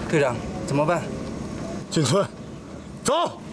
队长，怎么办？ 进村，走。